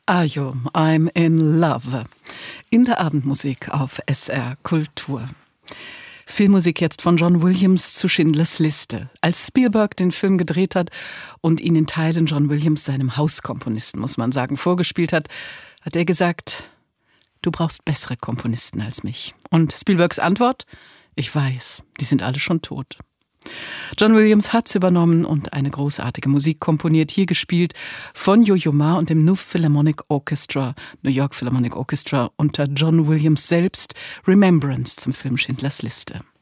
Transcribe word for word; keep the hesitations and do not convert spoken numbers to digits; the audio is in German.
Ayo, I'm in love. In der Abendmusik auf S R Kultur. Filmmusik jetzt von John Williams zu Schindlers Liste. Als Spielberg den Film gedreht hat und ihn in Teilen John Williams, seinem Hauskomponisten, muss man sagen, vorgespielt hat, hat er gesagt, du brauchst bessere Komponisten als mich. Und Spielbergs Antwort? Ich weiß, die sind alle schon tot. John Williams hat's übernommen und eine großartige Musik komponiert, hier gespielt von Yo-Yo Ma und dem New Philharmonic Orchestra, New York Philharmonic Orchestra unter John Williams selbst, Remembrance zum Film Schindlers Liste.